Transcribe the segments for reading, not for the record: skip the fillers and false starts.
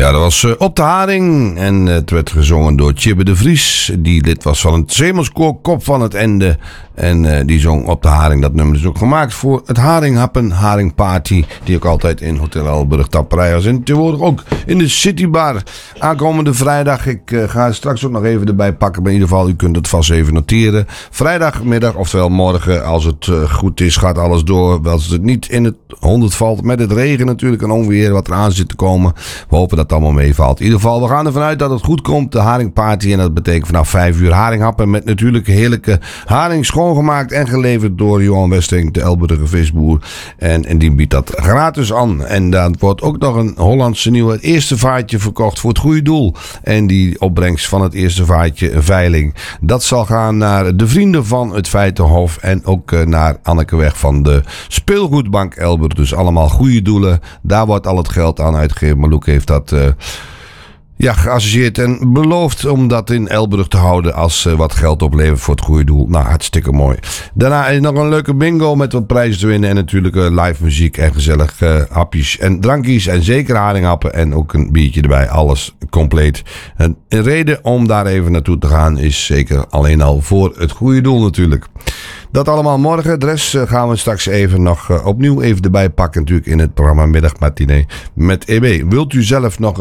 Ja, dat was Op de Haring en het werd gezongen door Tjibbe de Vries, die lid was van het Zeemanskoor Kop van het Ende. En die zong Op de Haring. Dat nummer is ook gemaakt voor het Haringhappen Haringparty, die ook altijd in Hotel Elburg Tapperij was. En tegenwoordig ook in de Citybar. Aankomende vrijdag, ik ga straks ook nog even erbij pakken, maar in ieder geval, u kunt het vast even noteren. Vrijdagmiddag, oftewel morgen, als het goed is, gaat alles door. Als het niet in het 100 valt, met het regen natuurlijk en onweer wat er aan zit te komen. We hopen dat het allemaal meevalt. In ieder geval, we gaan ervan uit dat het goed komt, de Haringparty. En dat betekent vanaf 5 uur haringhappen met natuurlijk heerlijke haring schoongemaakt en geleverd door Johan Westing, de Elburger visboer. En die biedt dat gratis aan. En dan wordt ook nog een Hollandse nieuwe, het eerste vaartje verkocht voor het goede doel. En die opbrengst van het eerste vaartje, een veiling, dat zal gaan naar de vrienden van het Feitenhof en ook naar Annekeweg van de Speelgoedbank Elburg. Dus allemaal goede doelen. Daar wordt al het geld aan uitgegeven. Marloek heeft dat geassocieerd en beloofd om dat in Elburg te houden als wat geld oplevert voor het goede doel. Nou, hartstikke mooi. Daarna is nog een leuke bingo met wat prijzen te winnen en natuurlijk live muziek en gezellig hapjes en drankjes en zeker haringhappen en ook een biertje erbij. Alles compleet. En een reden om daar even naartoe te gaan is zeker alleen al voor het goede doel natuurlijk. Dat allemaal morgen. De rest gaan we straks even nog opnieuw even erbij pakken natuurlijk in het programma Middagmatinee met EB. Wilt u zelf nog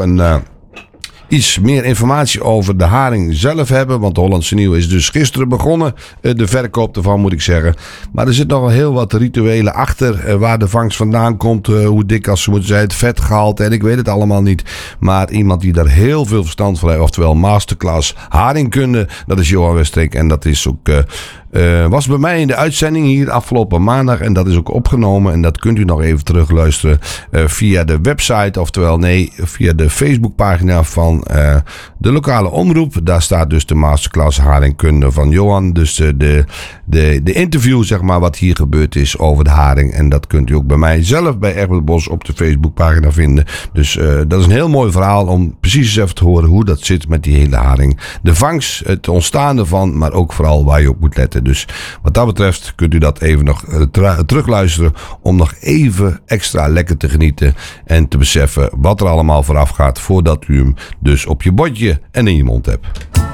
iets meer informatie over de haring zelf hebben? Want de Hollandse Nieuwe is dus gisteren begonnen. De verkoop ervan moet ik zeggen. Maar er zit nog wel heel wat rituelen achter. Waar de vangst vandaan komt. Hoe dik als ze moeten zijn. Het vetgehalte. En ik weet het allemaal niet. Maar iemand die daar heel veel verstand van heeft. Oftewel masterclass haringkunde. Dat is Johan Westreek. En dat is ook was bij mij in de uitzending hier afgelopen maandag. En dat is ook opgenomen. En dat kunt u nog even terugluisteren via de website. Oftewel via de Facebookpagina van de lokale omroep. Daar staat dus de masterclass haringkunde van Johan. Dus de interview, zeg maar, wat hier gebeurd is over de haring. En dat kunt u ook bij mij zelf bij Egbert Bos op de Facebookpagina vinden. Dus dat is een heel mooi verhaal om precies eens even te horen hoe dat zit met die hele haring. De vangst, het ontstaan ervan, maar ook vooral waar je op moet letten. Dus wat dat betreft kunt u dat even nog terugluisteren om nog even extra lekker te genieten en te beseffen wat er allemaal vooraf gaat voordat u hem dus op je bordje en in je mond hebt.